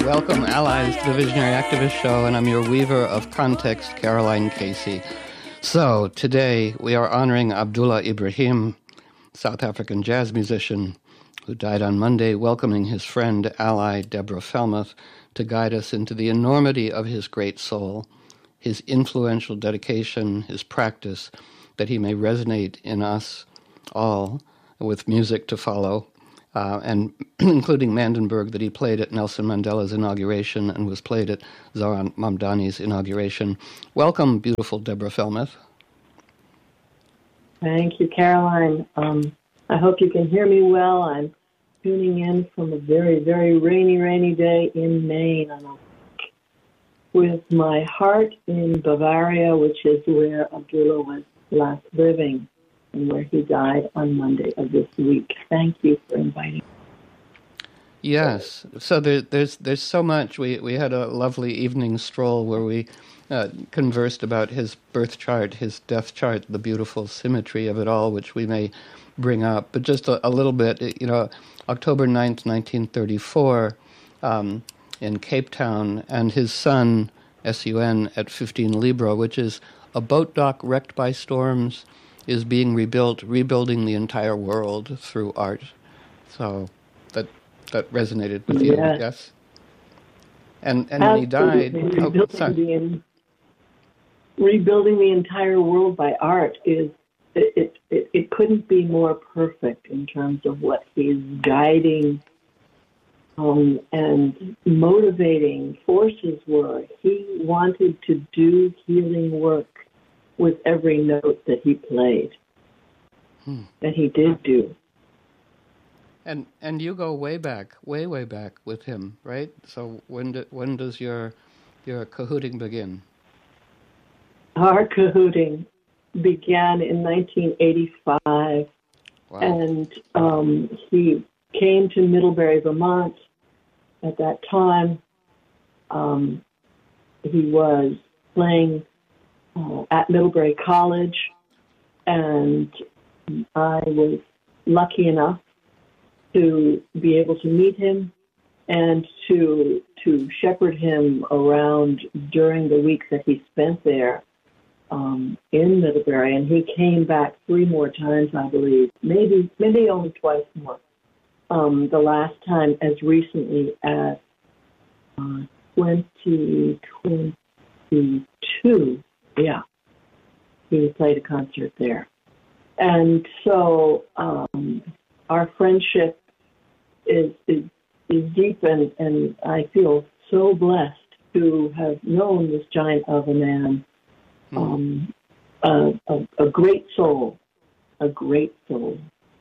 Welcome, allies, to the Visionary Activist Show, and I'm your weaver of context, Caroline Casey. So, today we are honoring Abdullah Ibrahim, South African jazz musician who died on Monday, welcoming his friend, ally, Deborah Felmuth, to guide us into the enormity of his great soul, his influential dedication, his practice, that he may resonate in us all with music to follow, and including Mandenberg, that he played at Nelson Mandela's inauguration and was played at Zohran Mamdani's inauguration. Welcome, beautiful Deborah Felmuth. Thank you, Caroline. I hope you can hear me well. I'm tuning in from a very, very rainy day in Maine with my heart in Bavaria, which is where Abdullah was last living and where he died on Monday of this week. Thank you for inviting me. Yes. So there's so much. We had a lovely evening stroll where we conversed about his birth chart, his death chart, the beautiful symmetry of it all, which we may bring up. But just a little bit, October 9th, 1934, in Cape Town, and his son, SUN, at 15 Libra, which is a boat dock wrecked by storms, is being rebuilt, rebuilding the entire world through art. So that resonated with you, yes? And when he died... Rebuilding the entire world by art is... It couldn't be more perfect in terms of what he's guiding and motivating forces were. He wanted to do healing work with every note that he played, that he did do. And you go way back with him, right? So when does your cahooting begin? Our cahooting began in 1985, wow. And he came to Middlebury, Vermont. At that time, he was playing at Middlebury College, and I was lucky enough to be able to meet him and to shepherd him around during the weeks that he spent there in Middlebury. And he came back 3 more times, I believe, maybe only twice more. The last time as recently as 2022. Yeah, he played a concert there. And so our friendship is deep, and I feel so blessed to have known this giant of a man, a great soul, a great soul.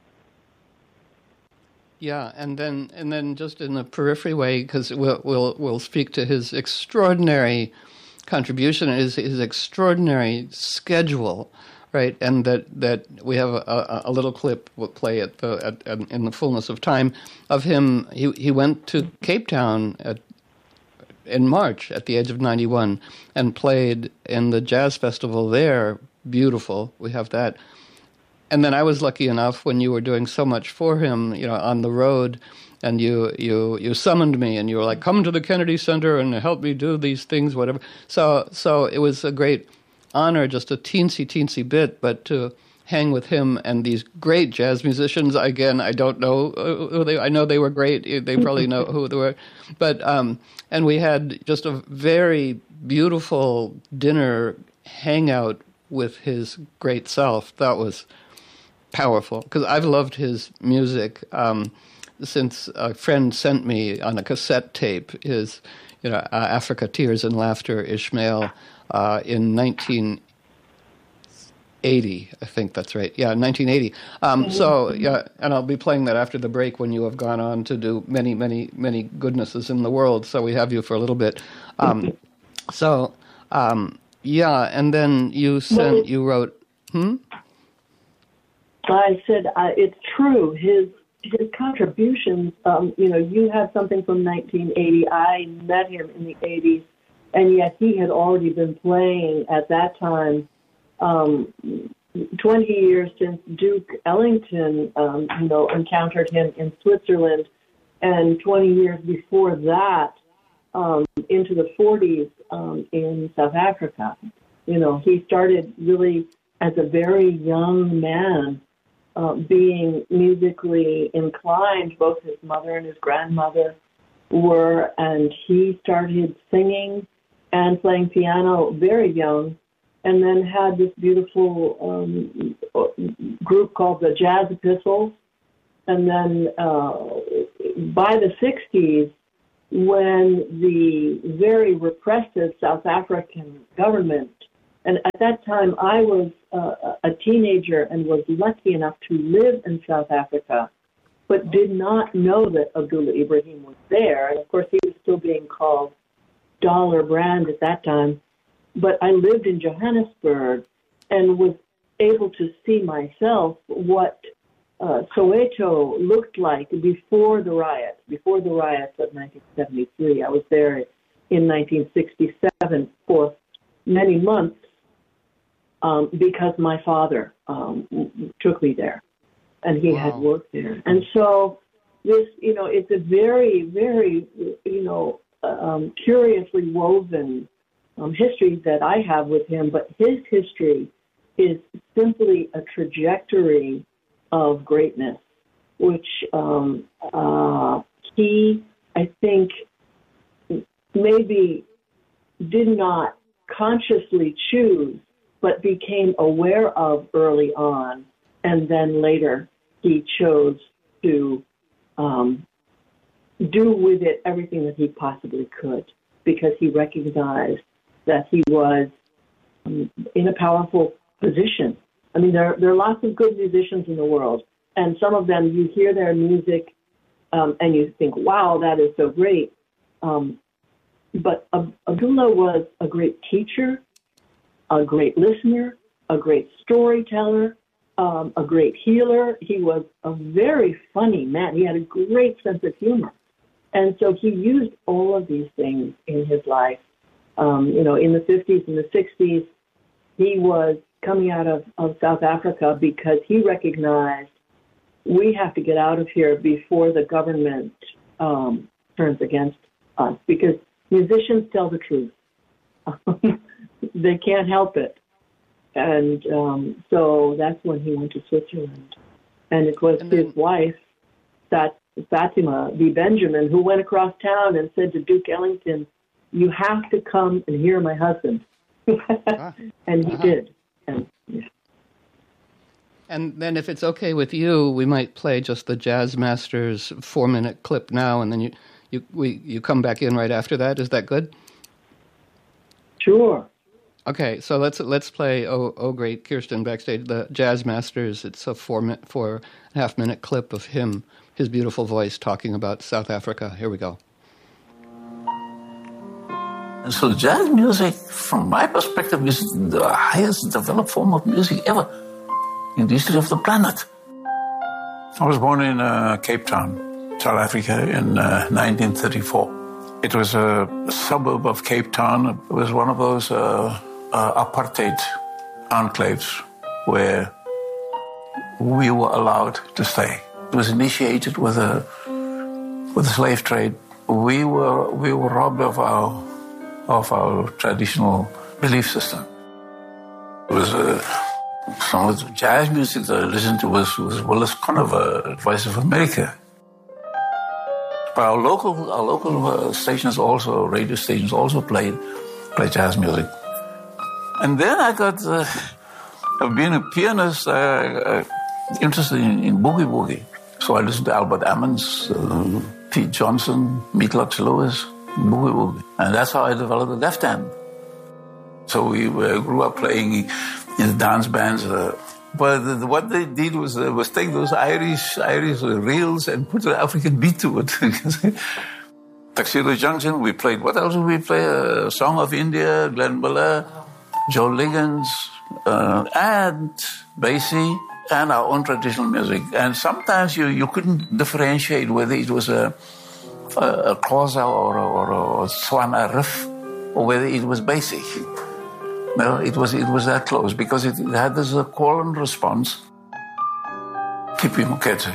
Yeah, and then just in the periphery way, because we'll speak to his extraordinary contribution, his extraordinary schedule, right? And that we have a little clip we'll play in the fullness of time of him. He went to Cape Town in March at the age of 91 and played in the jazz festival there. Beautiful, we have that. And then I was lucky enough, when you were doing so much for him, on the road, and you summoned me, and you were like, come to the Kennedy Center and help me do these things, whatever. So it was a great honor, just a teensy bit, but to hang with him and these great jazz musicians. Again, I don't know who they. I know they were great. They probably know who they were, but and we had just a very beautiful dinner hangout with his great self. That was powerful, because I've loved his music since a friend sent me on a cassette tape his, Africa, Tears and Laughter, Ishmael, in 1980. I think that's right. Yeah, 1980. So, yeah, and I'll be playing that after the break when you have gone on to do many, many, many goodnesses in the world. So we have you for a little bit. Yeah, and then you wrote, I said, it's true. His contributions, you have something from 1980. I met him in the 80s, and yet he had already been playing at that time, 20 years since Duke Ellington, encountered him in Switzerland, and 20 years before that, into the 40s in South Africa. You know, he started really as a very young man being musically inclined. Both his mother and his grandmother were, and he started singing and playing piano very young, and then had this beautiful group called the Jazz Epistles. And then by the 60s, when the very repressive South African government, and at that time I was a teenager and was lucky enough to live in South Africa, but did not know that Abdullah Ibrahim was there. And of course, he was still being called Dollar Brand at that time. But I lived in Johannesburg and was able to see myself what Soweto looked like before the riots of 1973. I was there in 1967 for many months because my father took me there, and he had worked there. And so this, you know, it's a very, very, you know, curiously woven history that I have with him, but his history is simply a trajectory of greatness, which he, I think, maybe did not consciously choose, but became aware of early on, and then later he chose to do with it everything that he possibly could, because he recognized that he was in a powerful position. I mean, there are lots of good musicians in the world, and some of them, you hear their music and you think, wow, that is so great. But Abdullah was a great teacher, a great listener, a great storyteller, a great healer. He was a very funny man. He had a great sense of humor. And so he used all of these things in his life. You know, in the 50s and the 60s, he was coming out of South Africa because he recognized we have to get out of here before the government turns against us, because musicians tell the truth. They can't help it. And so that's when he went to Switzerland. And it was his wife, Fatima B. Benjamin, who went across town and said to Duke Ellington, "You have to come and hear my husband." And he did. And, yeah. And then if it's okay with you, we might play just the Jazz Masters 4-minute clip now, and then you come back in right after that. Is that good? Sure. Okay, so let's play Oh Great Kirsten backstage, the Jazz Masters. It's a 4.5-minute clip of him, his beautiful voice talking about South Africa. Here we go. So jazz music, from my perspective, is the highest developed form of music ever in the history of the planet. I was born in Cape Town, South Africa, in 1934. It was a suburb of Cape Town. It was one of those apartheid enclaves where we were allowed to stay. It was initiated with the slave trade. We were robbed of our traditional belief system. It was some of the jazz music that I listened to was Willis Conover, Voice of America. But our local stations also, radio stations also play jazz music. And then I got, being a pianist, interested in boogie woogie. So I listened to Albert Ammons, Pete Johnson, Meatloaf Lewis, boogie woogie. And that's how I developed the left hand. So we grew up playing in the dance bands. But what they did was take those Irish reels and put an African beat to it. Tuxedo Junction, we played. What else did we play? Song of India, Glenn Miller, Joe Liggins, and Basie, and our own traditional music. And sometimes you couldn't differentiate whether it was a Xhosa or a Swana riff, or whether it was Basie. No, it was that close because it had this call and response. Kippie Moeketsi,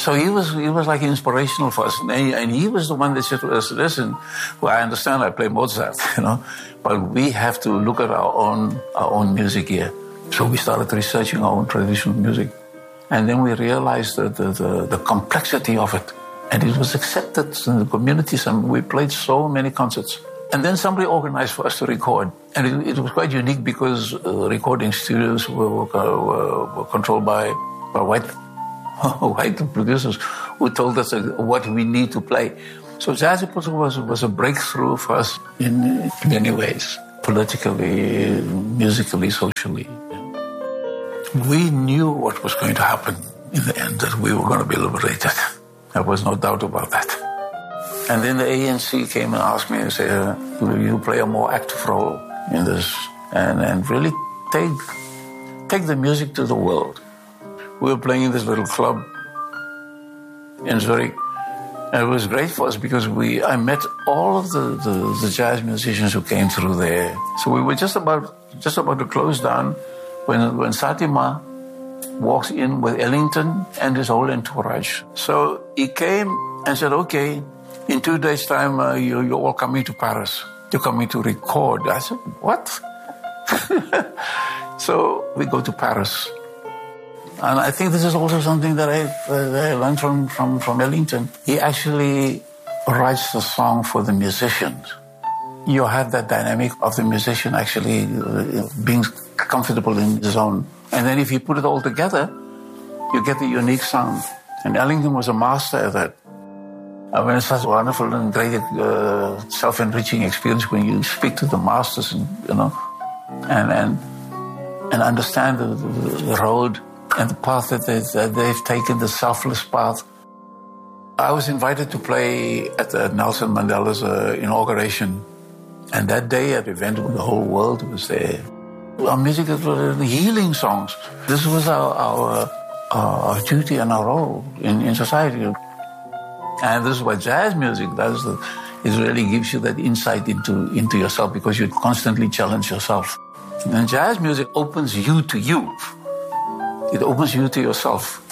So he was like inspirational for us. And he was the one that said to us, listen, well, I understand I play Mozart, but we have to look at our own music here. So we started researching our own traditional music. And then we realized the complexity of it. And it was accepted in the communities, and we played so many concerts. And then somebody organized for us to record. And it was quite unique because recording studios were controlled by white producers who told us what we need to play. So Jazzy Puzzle was a breakthrough for us in many ways, politically, musically, socially. We knew what was going to happen in the end, that we were going to be liberated. There was no doubt about that. And then the ANC came and asked me and said, will you play a more active role in this and really take the music to the world. We were playing in this little club in Zurich. And it was great for us because I met all of the jazz musicians who came through there. So we were just about to close down when Satima walks in with Ellington and his whole entourage. So he came and said, okay, in 2 days' time, you're all coming to Paris. You're coming to record. I said, what? So we go to Paris. And I think this is also something that I learned from Ellington. He actually writes the song for the musicians. You have that dynamic of the musician actually being comfortable in his own. And then if you put it all together, you get the unique sound. And Ellington was a master at that. I mean, it's such a wonderful and great self-enriching experience when you speak to the masters, and understand the road and the path that they've taken, the selfless path. I was invited to play at Nelson Mandela's inauguration. And that day at the event, the whole world was there. Our music was healing songs. This was our duty and our role in society. And this is what jazz music does. It really gives you that insight into yourself because you constantly challenge yourself. And jazz music opens you to you. It opens you to yourself.